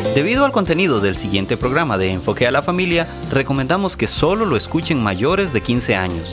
Debido al contenido del siguiente programa de Enfoque a la Familia, recomendamos que solo lo escuchen mayores de 15 años.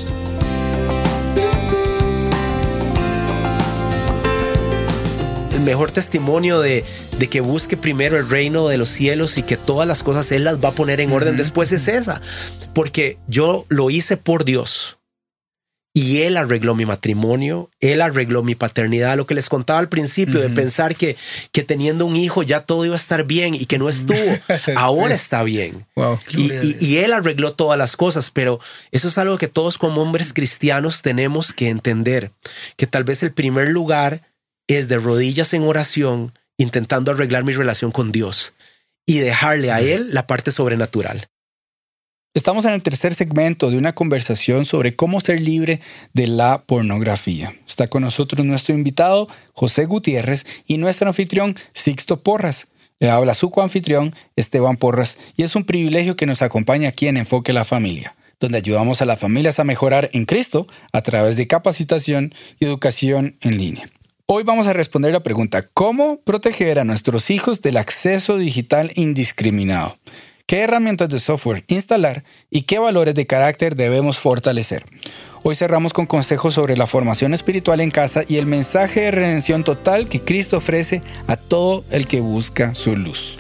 El mejor testimonio de que busque primero el reino de los cielos y que todas las cosas Él las va a poner en orden después es esa. Porque yo lo hice por Dios. Y Él arregló mi matrimonio, Él arregló mi paternidad. Lo que les contaba al principio de pensar que teniendo un hijo ya todo iba a estar bien y que no estuvo. Ahora está bien. Wow. Y Él arregló todas las cosas, pero eso es algo que todos como hombres cristianos tenemos que entender. Que tal vez el primer lugar es de rodillas en oración, intentando arreglar mi relación con Dios y dejarle a Él la parte sobrenatural. Estamos en el tercer segmento de una conversación sobre cómo ser libre de la pornografía. Está con nosotros nuestro invitado, José Gutiérrez, y nuestro anfitrión, Sixto Porras. Le habla su coanfitrión, Esteban Porras, y es un privilegio que nos acompañe aquí en Enfoque a la Familia, donde ayudamos a las familias a mejorar en Cristo a través de capacitación y educación en línea. Hoy vamos a responder la pregunta, ¿cómo proteger a nuestros hijos del acceso digital indiscriminado? ¿Qué herramientas de software instalar y qué valores de carácter debemos fortalecer? Hoy cerramos con consejos sobre la formación espiritual en casa y el mensaje de redención total que Cristo ofrece a todo el que busca su luz.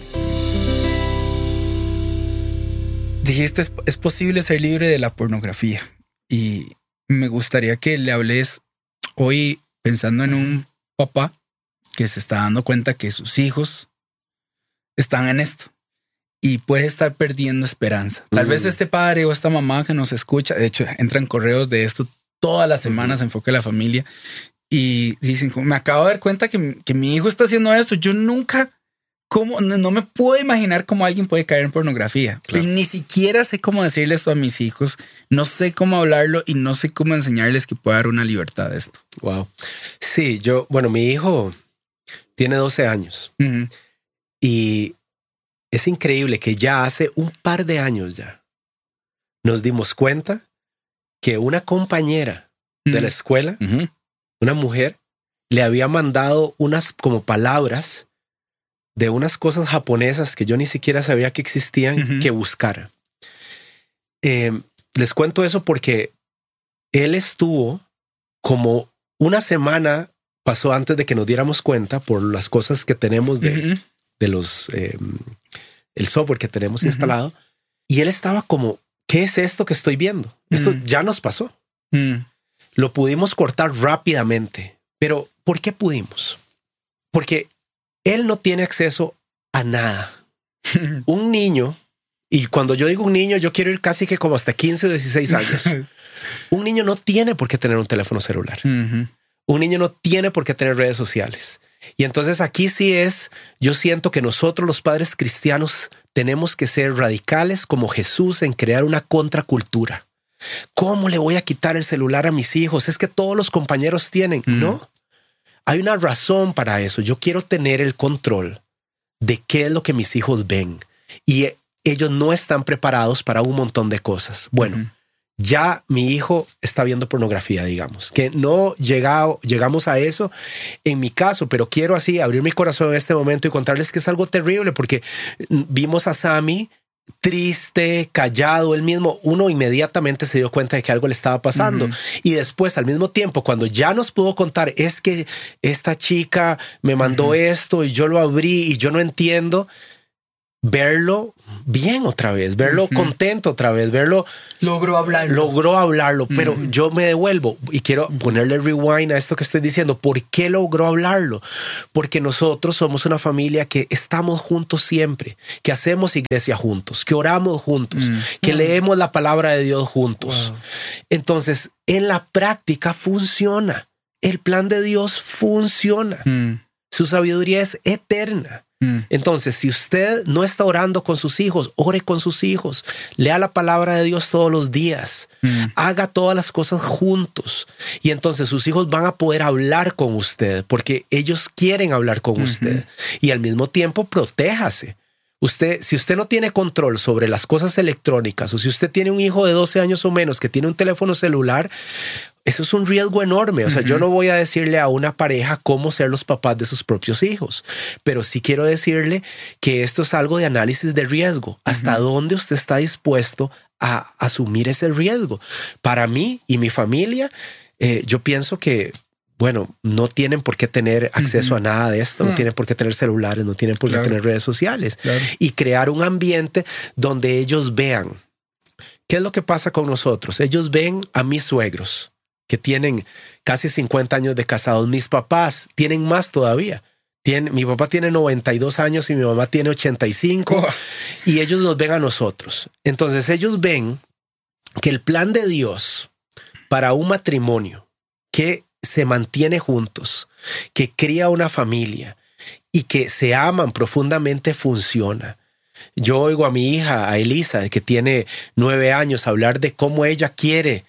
Dijiste, es posible ser libre de la pornografía. Y me gustaría que le hables hoy pensando en un papá que se está dando cuenta que sus hijos están en esto. Y puede estar perdiendo esperanza. Tal vez este padre o esta mamá que nos escucha, de hecho, entran correos de esto todas las semanas, Enfoque a la Familia, y dicen, me acabo de dar cuenta que mi hijo está haciendo esto. Yo nunca, no me puedo imaginar cómo alguien puede caer en pornografía. Claro. Ni siquiera sé cómo decirle esto a mis hijos. No sé cómo hablarlo y no sé cómo enseñarles que pueda dar una libertad de esto. Wow. Sí, mi hijo tiene 12 años y es increíble que ya hace un par de años ya nos dimos cuenta que una compañera de la escuela, una mujer, le había mandado unas como palabras de unas cosas japonesas que yo ni siquiera sabía que existían, que buscara. Les cuento eso porque él estuvo como una semana, pasó antes de que nos diéramos cuenta por las cosas que tenemos de los... el software que tenemos instalado, y él estaba como, ¿qué es esto que estoy viendo? Esto ya nos pasó. Lo pudimos cortar rápidamente, pero ¿por qué pudimos? Porque él no tiene acceso a nada. Un niño, y cuando yo digo un niño, yo quiero ir casi que como hasta 15 o 16 años. Un niño no tiene por qué tener un teléfono celular. Un niño no tiene por qué tener redes sociales. Y entonces aquí sí yo siento que nosotros los padres cristianos tenemos que ser radicales como Jesús en crear una contracultura. ¿Cómo le voy a quitar el celular a mis hijos? Es que todos los compañeros tienen. No, hay una razón para eso. Yo quiero tener el control de qué es lo que mis hijos ven. Y ellos no están preparados para un montón de cosas. Bueno, ya mi hijo está viendo pornografía, digamos, que no llegamos a eso en mi caso, pero quiero así abrir mi corazón en este momento y contarles que es algo terrible porque vimos a Sammy triste, callado, él mismo, uno inmediatamente se dio cuenta de que algo le estaba pasando. Y después, al mismo tiempo, cuando ya nos pudo contar, es que esta chica me mandó esto y yo lo abrí y yo no entiendo, verlo bien otra vez, verlo contento otra vez, verlo... Logró hablarlo, pero yo me devuelvo y quiero ponerle rewind a esto que estoy diciendo. ¿Por qué logró hablarlo? Porque nosotros somos una familia que estamos juntos siempre, que hacemos iglesia juntos, que oramos juntos, que leemos la palabra de Dios juntos. Wow. Entonces, en la práctica funciona. El plan de Dios funciona. Su sabiduría es eterna. Entonces, si usted no está orando con sus hijos, ore con sus hijos, lea la palabra de Dios todos los días, haga todas las cosas juntos y entonces sus hijos van a poder hablar con usted porque ellos quieren hablar con usted y al mismo tiempo protéjase. Si usted no tiene control sobre las cosas electrónicas o si usted tiene un hijo de 12 años o menos que tiene un teléfono celular, Eso es un riesgo enorme. O sea, yo no voy a decirle a una pareja cómo ser los papás de sus propios hijos, pero sí quiero decirle que esto es algo de análisis de riesgo. ¿Hasta dónde usted está dispuesto a asumir ese riesgo? Para mí y mi familia, yo pienso que, bueno, no tienen por qué tener acceso a nada de esto, no tienen por qué tener celulares, no tienen por qué tener redes sociales, y crear un ambiente donde ellos vean. ¿Qué es lo que pasa con nosotros? Ellos ven a mis suegros, que tienen casi 50 años de casados. Mis papás tienen más todavía. Mi papá tiene 92 años y mi mamá tiene 85. Y ellos nos ven a nosotros. Entonces ellos ven que el plan de Dios para un matrimonio que se mantiene juntos, que cría una familia y que se aman profundamente funciona. Yo oigo a mi hija, a Elisa, que tiene 9 años, hablar de cómo ella quiere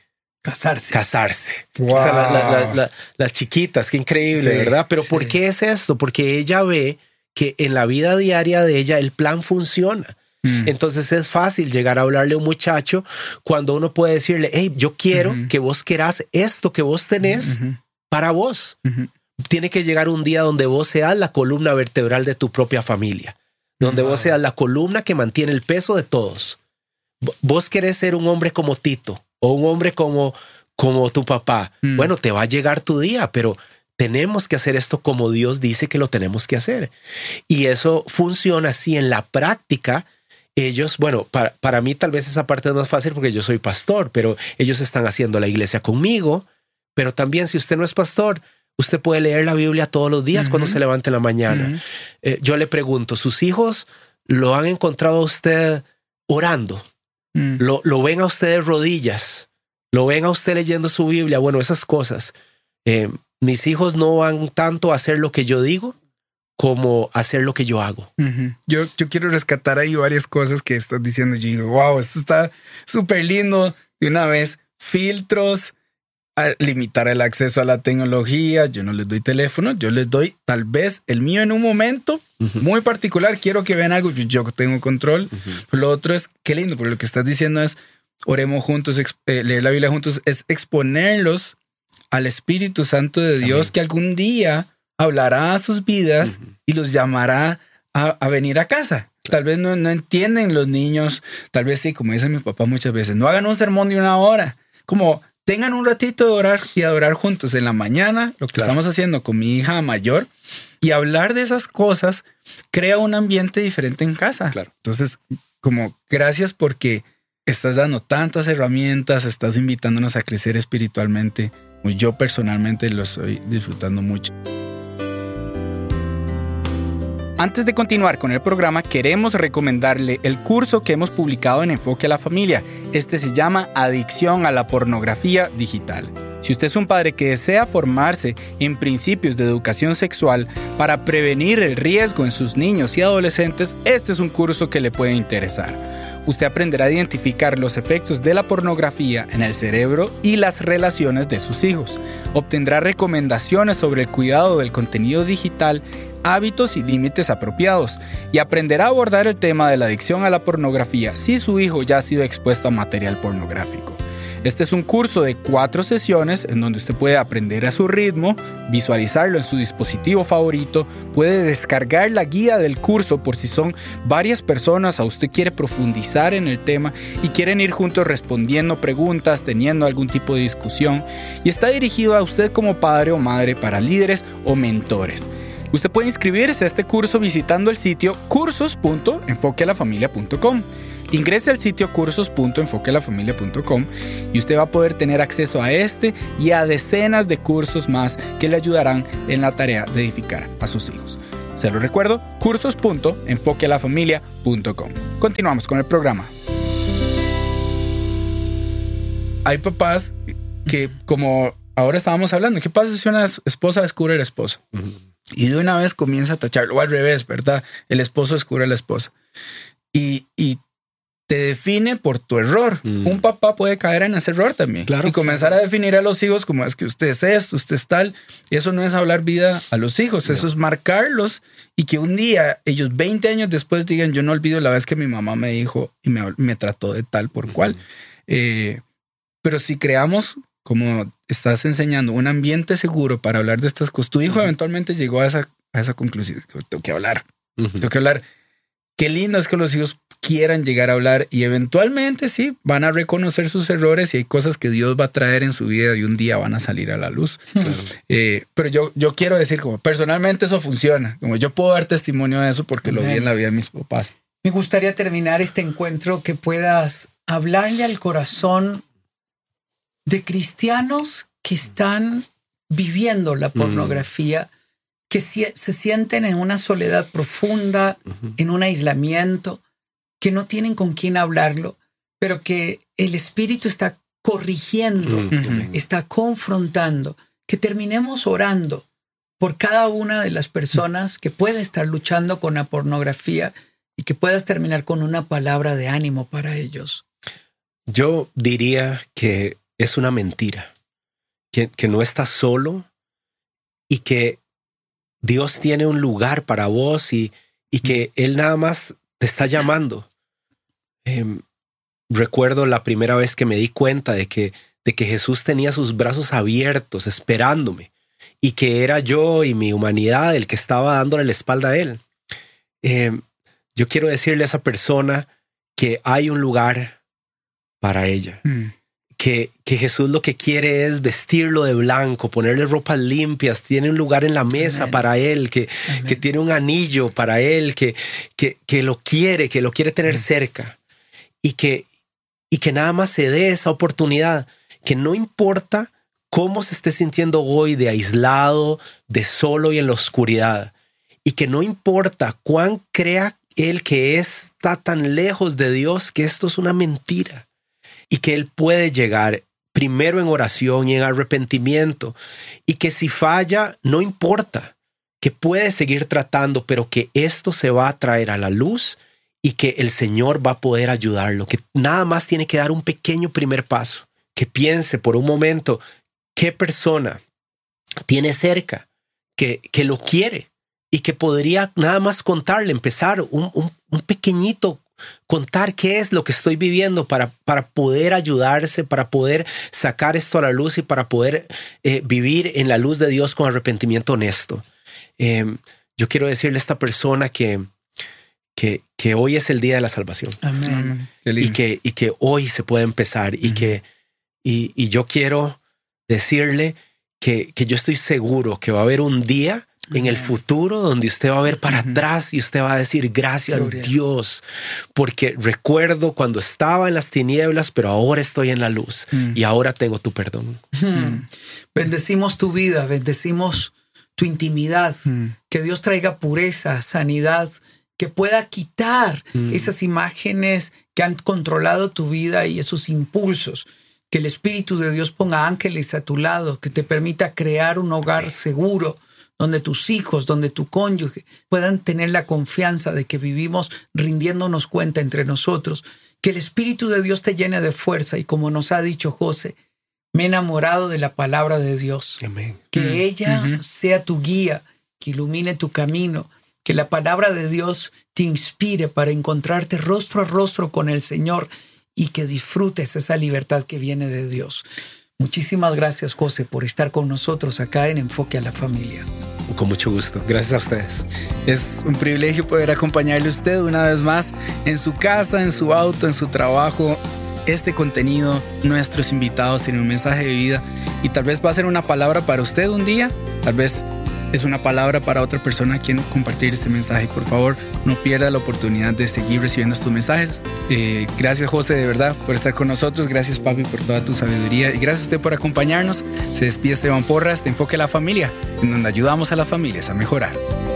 casarse. Wow. O sea, las chiquitas, qué increíble, ¿verdad? Pero ¿por qué es esto? Porque ella ve que en la vida diaria de ella el plan funciona. Entonces es fácil llegar a hablarle a un muchacho cuando uno puede decirle, hey, yo quiero que vos querás esto que vos tenés para vos. Tiene que llegar un día donde vos seas la columna vertebral de tu propia familia, donde vos seas la columna que mantiene el peso de todos. Vos querés ser un hombre como Tito o un hombre como tu papá. Bueno, te va a llegar tu día, pero tenemos que hacer esto como Dios dice que lo tenemos que hacer. Y eso funciona así en la práctica. Ellos, bueno, para mí tal vez esa parte es más fácil porque yo soy pastor, pero ellos están haciendo la iglesia conmigo. Pero también si usted no es pastor, usted puede leer la Biblia todos los días cuando se levante en la mañana. Yo le pregunto, ¿sus hijos lo han encontrado a usted orando? ¿Lo ven a usted de rodillas? ¿Lo ven a usted leyendo su Biblia? Bueno, esas cosas. Mis hijos no van tanto a hacer lo que yo digo como hacer lo que yo hago. Yo quiero rescatar ahí varias cosas que estás diciendo. Yo digo, wow, esto está súper lindo. De una vez, filtros, a limitar el acceso a la tecnología. Yo no les doy teléfono, yo les doy tal vez el mío en un momento muy particular. Quiero que vean algo, yo tengo control. Lo otro es, qué lindo, porque lo que estás diciendo es, oremos juntos, leer la Biblia juntos, es exponerlos al Espíritu Santo de Dios, que algún día hablará a sus vidas y los llamará a venir a casa. Tal vez no entienden los niños, tal vez sí, como dice mi papá muchas veces, no hagan un sermón de 1 hora, como tengan un ratito de orar y adorar juntos en la mañana, lo que estamos haciendo con mi hija mayor, y hablar de esas cosas crea un ambiente diferente en casa. Entonces, como gracias porque estás dando tantas herramientas, estás invitándonos a crecer espiritualmente. Yo personalmente lo estoy disfrutando mucho. Antes de continuar con el programa, queremos recomendarle el curso que hemos publicado en Enfoque a la Familia. Este se llama Adicción a la Pornografía Digital. Si usted es un padre que desea formarse en principios de educación sexual para prevenir el riesgo en sus niños y adolescentes, este es un curso que le puede interesar. Usted aprenderá a identificar los efectos de la pornografía en el cerebro y las relaciones de sus hijos. Obtendrá recomendaciones sobre el cuidado del contenido digital, hábitos y límites apropiados, y aprenderá a abordar el tema de la adicción a la pornografía si su hijo ya ha sido expuesto a material pornográfico. Este es un curso de 4 sesiones en donde usted puede aprender a su ritmo, visualizarlo en su dispositivo favorito, puede descargar la guía del curso por si son varias personas o usted quiere profundizar en el tema y quieren ir juntos respondiendo preguntas, teniendo algún tipo de discusión, y está dirigido a usted como padre o madre para líderes o mentores. Usted puede inscribirse a este curso visitando el sitio cursos.enfoquealafamilia.com. Ingrese al sitio cursos.enfoquealafamilia.com y usted va a poder tener acceso a este y a decenas de cursos más que le ayudarán en la tarea de edificar a sus hijos. Se lo recuerdo, cursos.enfoquealafamilia.com. Continuamos con el programa. Hay papás que, como ahora estábamos hablando, ¿qué pasa si una esposa descubre al esposo? Y de una vez comienza a tacharlo, o al revés, ¿verdad? El esposo descubre a la esposa. Y te define por tu error. Un papá puede caer en ese error también. Y comenzar a definir a los hijos como es que usted es esto, usted es tal. Y eso no es hablar vida a los hijos. Eso es marcarlos y que un día ellos 20 años después digan, yo no olvido la vez que mi mamá me dijo y me trató de tal por cual. Pero si creamos, como estás enseñando un ambiente seguro para hablar de estas cosas. Tu hijo eventualmente llegó a esa conclusión. Tengo que hablar. Tengo que hablar. Qué lindo es que los hijos quieran llegar a hablar y eventualmente sí, van a reconocer sus errores y hay cosas que Dios va a traer en su vida y un día van a salir a la luz. Claro. Pero yo quiero decir, como personalmente eso funciona. Como yo puedo dar testimonio de eso porque lo vi en la vida de mis papás. Me gustaría terminar este encuentro que puedas hablarle al corazón de cristianos que están viviendo la pornografía, que se sienten en una soledad profunda, en un aislamiento, que no tienen con quién hablarlo, pero que el Espíritu está corrigiendo, está confrontando, que terminemos orando por cada una de las personas que puede estar luchando con la pornografía y que puedas terminar con una palabra de ánimo para ellos. Yo diría que es una mentira, que no estás solo y que Dios tiene un lugar para vos y que Él nada más te está llamando. Recuerdo la primera vez que me di cuenta de que Jesús tenía sus brazos abiertos esperándome y que era yo y mi humanidad el que estaba dándole la espalda a Él. Yo quiero decirle a esa persona que hay un lugar para ella. Que Jesús lo que quiere es vestirlo de blanco, ponerle ropas limpias, tiene un lugar en la mesa para él, que tiene un anillo para él, que lo quiere tener cerca y que nada más se dé esa oportunidad, que no importa cómo se esté sintiendo hoy de aislado, de solo y en la oscuridad, y que no importa cuán crea él que está tan lejos de Dios que esto es una mentira. Y que él puede llegar primero en oración y en arrepentimiento. Y que si falla, no importa. Que puede seguir tratando, pero que esto se va a traer a la luz y que el Señor va a poder ayudarlo. Que nada más tiene que dar un pequeño primer paso. Que piense por un momento qué persona tiene cerca que lo quiere y que podría nada más contarle, empezar un pequeñito contar qué es lo que estoy viviendo para poder ayudarse, para poder sacar esto a la luz y para poder vivir en la luz de Dios con arrepentimiento honesto. Yo quiero decirle a esta persona que hoy es el día de la salvación. Amén. Y que hoy se puede empezar y yo quiero decirle que yo estoy seguro que va a haber un día en el futuro donde usted va a ver para atrás y usted va a decir gracias Gloria. Dios, porque recuerdo cuando estaba en las tinieblas, pero ahora estoy en la luz y ahora tengo tu perdón. Bendecimos tu vida, bendecimos tu intimidad, que Dios traiga pureza, sanidad, que pueda quitar esas imágenes que han controlado tu vida y esos impulsos, que el Espíritu de Dios ponga ángeles a tu lado, que te permita crear un hogar seguro, donde tus hijos, donde tu cónyuge puedan tener la confianza de que vivimos rindiéndonos cuenta entre nosotros, que el Espíritu de Dios te llene de fuerza y como nos ha dicho José, me he enamorado de la palabra de Dios. Amén. Que ella sea tu guía, que ilumine tu camino, que la palabra de Dios te inspire para encontrarte rostro a rostro con el Señor y que disfrutes esa libertad que viene de Dios. Muchísimas gracias, José, por estar con nosotros acá en Enfoque a la Familia. Con mucho gusto. Gracias a ustedes. Es un privilegio poder acompañarle a usted una vez más en su casa, en su auto, en su trabajo. Este contenido, nuestros invitados tienen un mensaje de vida y tal vez va a ser una palabra para usted un día, tal vez es una palabra para otra persona a quien compartir este mensaje. Por favor, no pierda la oportunidad de seguir recibiendo estos mensajes. Gracias, José, de verdad, por estar con nosotros. Gracias, papi, por toda tu sabiduría. Y gracias a usted por acompañarnos. Se despide Esteban Porras de Enfoque a la Familia, en donde ayudamos a las familias a mejorar.